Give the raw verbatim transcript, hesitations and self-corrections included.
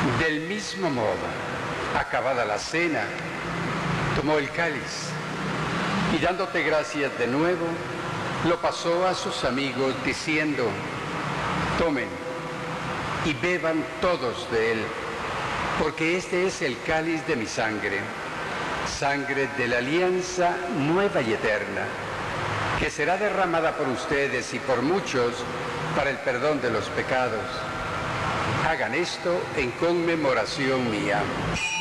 Del mismo modo, acabada la cena, tomó el cáliz y dándote gracias de nuevo, lo pasó a sus amigos diciendo: tomen y beban todos de él, porque este es el cáliz de mi sangre, sangre de la alianza nueva y eterna, que será derramada por ustedes y por muchos para el perdón de los pecados. Hagan esto en conmemoración mía.